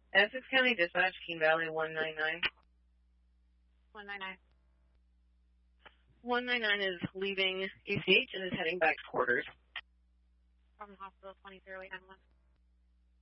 Essex County Dispatch, Keene Valley 199. 199. 199 is leaving ACH and is heading back to quarters. From the hospital 230891.